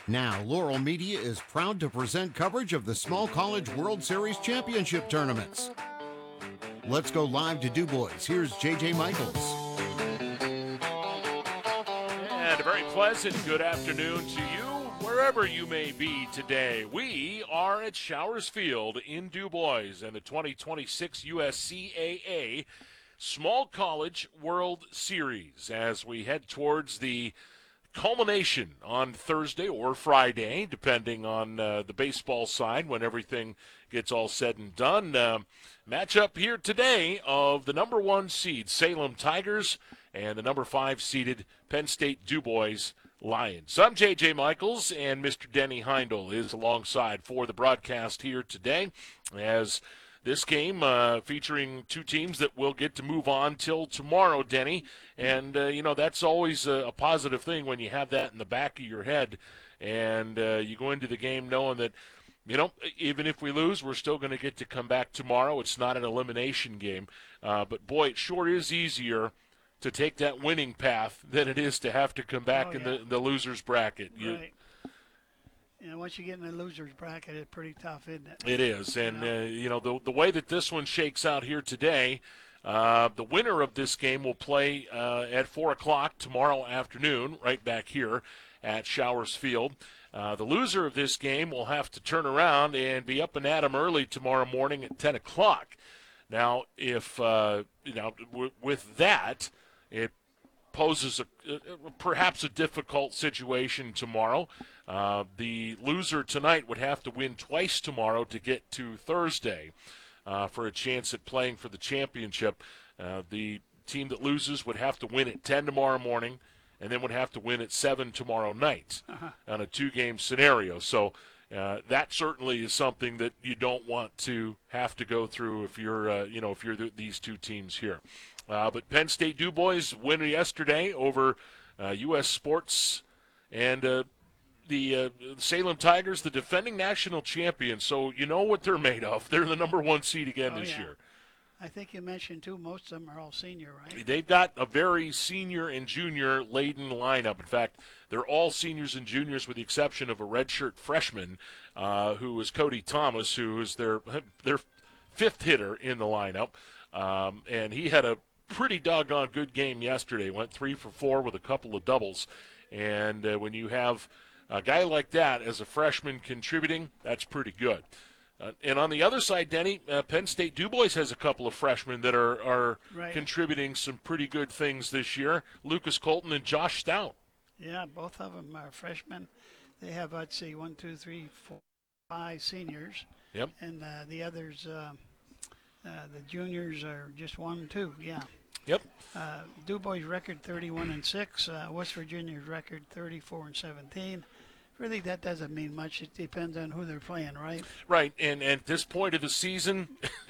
Now, Laurel Media is proud to present coverage of the Small College World Series Championship tournaments. Let's go live to DuBois. Here's JJ Michaels. And a very pleasant good afternoon to you, wherever you may be today. We are at Showers Field in DuBois and the 2026 USCAA Small College World Series as we head towards the culmination on Thursday or Friday, depending on the baseball side when everything gets all said and done. Matchup here today of the number 1 seed Salem Tigers and the number 5 seeded Penn State DuBois Lions. I'm J.J. Michaels, and Mr. Denny Heindel is alongside for the broadcast here today as this game featuring two teams that will get to move on till tomorrow, Denny. And, that's always a positive thing when you have that in the back of your head. And you go into the game knowing that, even if we lose, we're still going to get to come back tomorrow. It's not an elimination game. But, boy, it sure is easier to take that winning path than it is to have to come back in the loser's bracket. Right. Once you get in the loser's bracket, it's pretty tough, isn't it? It is. And, the way that this one shakes out here today, the winner of this game will play at 4 o'clock tomorrow afternoon, right back here at Showers Field. The loser of this game will have to turn around and be up and at 'em early tomorrow morning at 10 o'clock. Now, if, with that, it poses perhaps a difficult situation tomorrow. The loser tonight would have to win twice tomorrow to get to Thursday for a chance at playing for the championship. The team that loses would have to win at 10 tomorrow morning and then would have to win at 7 tomorrow night on a 2-game scenario. So that certainly is something that you don't want to have to go through if you're, these two teams here. But Penn State DuBois win yesterday over U.S. Sports and the Salem Tigers, the defending national champions. So you know what they're made of. They're the number 1 seed again this year. I think you mentioned, too, most of them are all senior, right? They've got a very senior and junior-laden lineup. In fact, they're all seniors and juniors with the exception of a redshirt freshman who is Cody Thomas, who is their 5th hitter in the lineup. And he had a pretty doggone good game yesterday. Went 3 for 4 with a couple of doubles. And when you have a guy like that as a freshman contributing, that's pretty good. And on the other side, Denny, Penn State DuBois has a couple of freshmen that are contributing some pretty good things this year. Lucas Colton and Josh Stout. Yeah, both of them are freshmen. They have, I'd say, 1, 2, 3, 4, 5 seniors. Yep. And the others, the juniors are just 1 and 2, yeah. Yep. DuBois record 31-6. West Virginia's record 34-17. Really, that doesn't mean much. It depends on who they're playing, right? Right, and at this point of the season,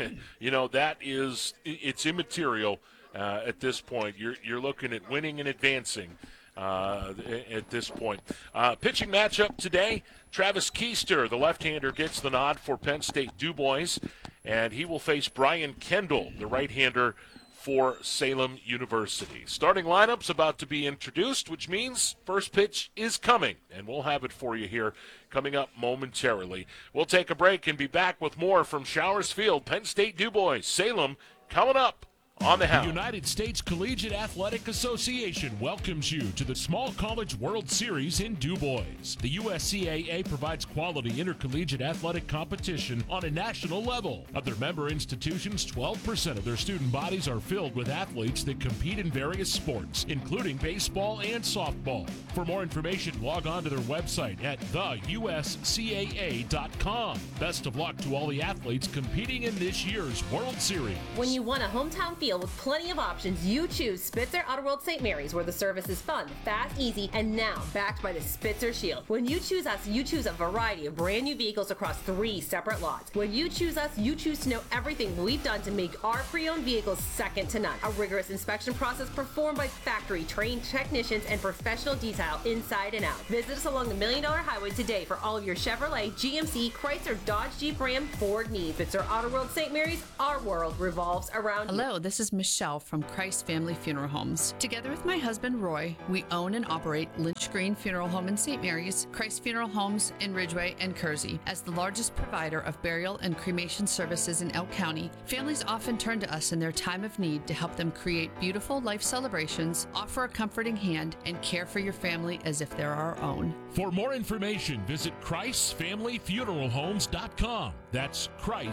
it's immaterial at this point. You're looking at winning and advancing at this point. Pitching matchup today, Travis Keister, the left-hander, gets the nod for Penn State DuBois, and he will face Brian Kendall, the right-hander, for Salem University. Starting lineup's about to be introduced, which means first pitch is coming, and we'll have it for you here coming up momentarily. We'll take a break and be back with more from Showers Field. Penn State DuBois, Salem, coming up on the Hound. The United States Collegiate Athletic Association welcomes you to the Small College World Series in DuBois. The USCAA provides quality intercollegiate athletic competition on a national level. Of their member institutions, 12% of their student bodies are filled with athletes that compete in various sports, including baseball and softball. For more information, log on to their website at theuscaa.com. Best of luck to all the athletes competing in this year's World Series. When you want a hometown field with plenty of options, you choose Spitzer Auto World St. Mary's, where the service is fun, fast, easy, and now backed by the Spitzer Shield. When you choose us, you choose a variety of brand new vehicles across 3 separate lots. When you choose us, you choose to know everything we've done to make our pre-owned vehicles second to none. A rigorous inspection process performed by factory-trained technicians and professional detail inside and out. Visit us along the $1 Million Highway today for all of your Chevrolet, GMC, Chrysler, Dodge, Jeep, Ram, Ford needs. Spitzer Auto World St. Mary's, our world revolves around you. Hello, this This is Michelle from Christ Family Funeral Homes. Together with my husband Roy, we own and operate Lynch Green Funeral Home in St. Mary's, Christ Funeral Homes in Ridgeway and Kersey. As the largest provider of burial and cremation services in Elk County, families often turn to us in their time of need to help them create beautiful life celebrations, offer a comforting hand, and care for your family as if they're our own. For more information, visit ChristFamilyFuneralHomes.com. That's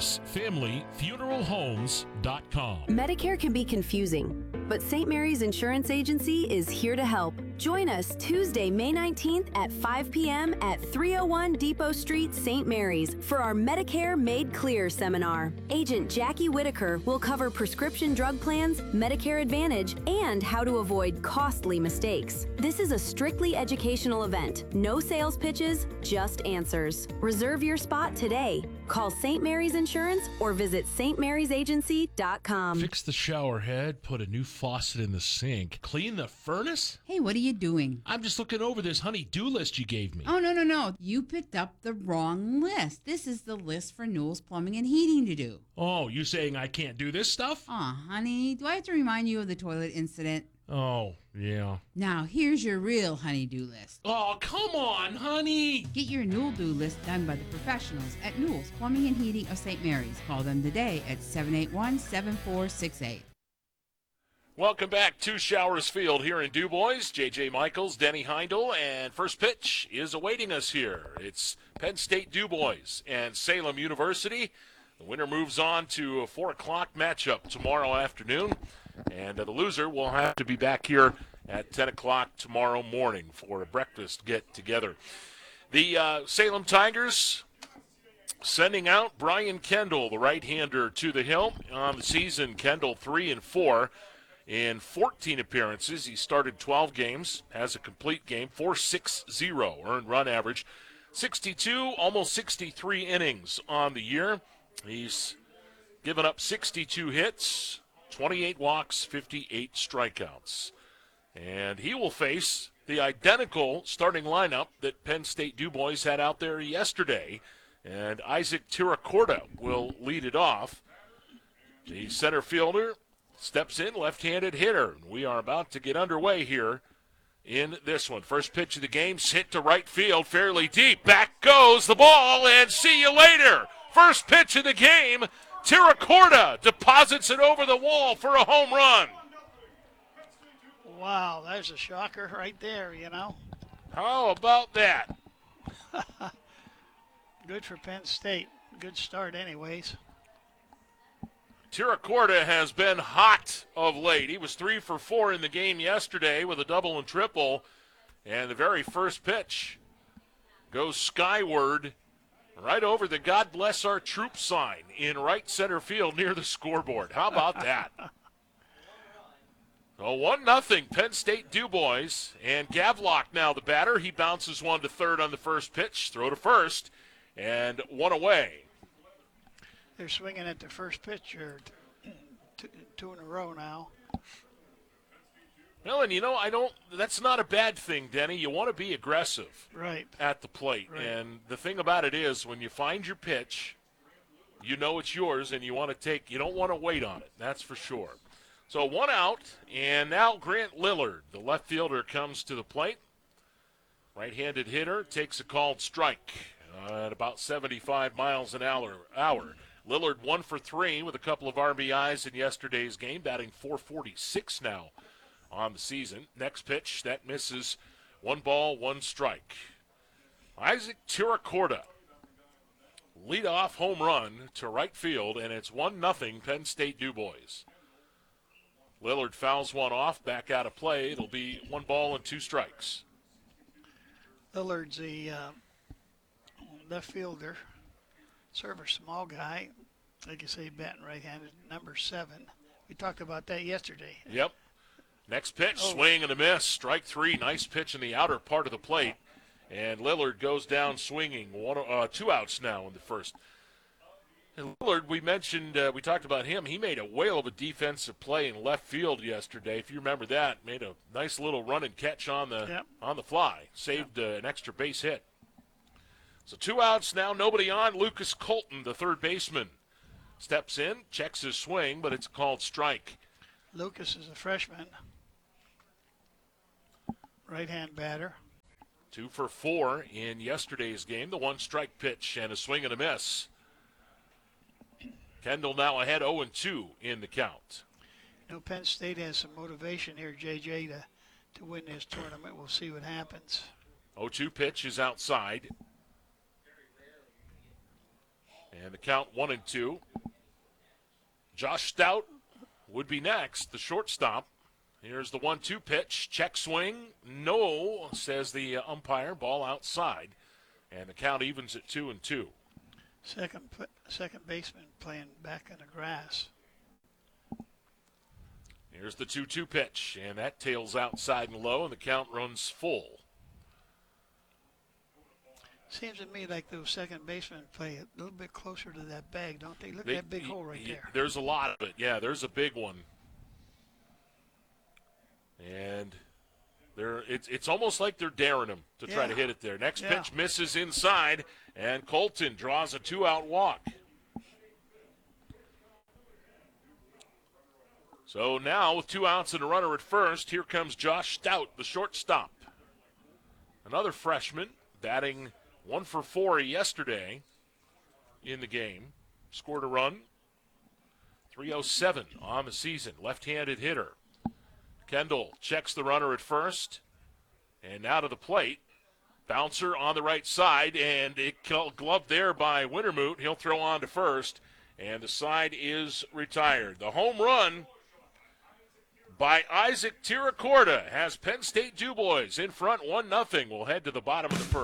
ChristFamilyFuneralHomes.com. Medicare can be confusing, but St. Mary's Insurance Agency is here to help. Join us Tuesday, May 19th at 5 p.m. at 301 Depot Street, St. Mary's for our Medicare Made Clear seminar. Agent Jackie Whitaker will cover prescription drug plans, Medicare Advantage, and how to avoid costly mistakes. This is a strictly educational event. No sales pitches, just answers. Reserve your spot today. Call St. Mary's Insurance or visit stmariesagency.com. Fix the shower head, put a new faucet in the sink, clean the furnace? Hey, what are you doing? I'm just looking over this honey-do list you gave me. Oh, no. You picked up the wrong list. This is the list for Newell's Plumbing and Heating to do. Oh, you saying I can't do this stuff? Aw, honey, do I have to remind you of the toilet incident? Oh, yeah. Now, here's your real honey-do list. Oh, come on, honey. Get your Newell do list done by the professionals at Newell's Plumbing and Heating of St. Mary's. Call them today at 781-7468. Welcome back to Showers Field here in DuBois. J.J. Michaels, Denny Heindel, and first pitch is awaiting us here. It's Penn State DuBois and Salem University. The winner moves on to a 4 o'clock matchup tomorrow afternoon, and the loser will have to be back here at 10 o'clock tomorrow morning for a breakfast get-together. The Salem Tigers sending out Brian Kendall, the right-hander, to the hill. On the season, Kendall 3-4 in 14 appearances. He started 12 games, has a complete game, 4.60 earned run average, 62, almost 63 innings on the year. He's given up 62 hits, 28 walks, 58 strikeouts. And he will face the identical starting lineup that Penn State DuBois had out there yesterday. And Isaac Tiracorda will lead it off. The center fielder steps in, left-handed hitter. We are about to get underway here in this one. First pitch of the game, hit to right field, fairly deep. Back goes the ball, and see you later. First pitch of the game, Tiracorda deposits it over the wall for a home run. Wow, there's a shocker right there, you know. How about that? Good for Penn State. Good start anyways. Tiracorda has been hot of late. He was 3 for 4 in the game yesterday with a double and triple. And the very first pitch goes skyward right over the God Bless Our Troops sign in right center field near the scoreboard. How about that? So 1-0 Penn State DuBois. And Gavlock now the batter. He bounces one to third on the first pitch. Throw to first. And one away. They're swinging at the first pitch, or two in a row now. Well, and that's not a bad thing, Denny. You want to be aggressive at the plate. Right. And the thing about it is, when you find your pitch, you know it's yours, and you don't want to wait on it. That's for sure. So 1 out, and now Grant Lillard, the left fielder, comes to the plate. Right-handed hitter takes a called strike at about 75 miles an hour. Lillard 1 for 3 with a couple of RBIs in yesterday's game, batting .446 now on the season. Next pitch, that misses. 1 ball, 1 strike. Isaac Tiracorda, leadoff home run to right field, and it's 1-0 Penn State DuBois. Lillard fouls one off, back out of play. It'll be 1 ball and 2 strikes. Lillard's the left fielder, server, small guy, like you say, batting right-handed, number 7. We talked about that yesterday. Yep. Next pitch, swing and a miss. Strike 3. Nice pitch in the outer part of the plate. And Lillard goes down swinging. 2 outs now in the first. And Lillard, we mentioned, we talked about him. He made a whale of a defensive play in left field yesterday. If you remember that, made a nice little run and catch on the fly. Saved an extra base hit. So 2 outs now, nobody on. Lucas Colton, the third baseman, steps in, checks his swing, but it's a called strike. Lucas is a freshman. Right-hand batter. 2 for 4 in yesterday's game. The 1-strike pitch and a swing and a miss. Kendall now ahead 0-2 in the count. You know, Penn State has some motivation here, JJ, to win this tournament. We'll see what happens. 0-2 pitch is outside. And the count 1-2. Josh Stout would be next, the shortstop. Here's the 1-2 pitch. Check swing. No, says the umpire. Ball outside. And the count evens at 2-2. Second baseman playing back in the grass. Here's the 2-2 pitch. And that tails outside and low, and the count runs full. Seems to me like those second basemen play a little bit closer to that bag, don't they? Look at that big hole right there. There's a lot of it. Yeah, there's a big one. And it's almost like they're daring him to try to hit it there. Next pitch misses inside, and Colton draws a 2-out walk. So now with 2 outs and a runner at first, here comes Josh Stout, the shortstop. Another freshman batting 1 for 4 yesterday in the game. Scored a run. 307 on the season. Left-handed hitter. Kendall checks the runner at first. And now to the plate. Bouncer on the right side. And it gloved there by Wintermoot. He'll throw on to first. And the side is retired. The home run by Isaac Tiracorda has Penn State Dubois in front 1-0. We'll head to the bottom of the first.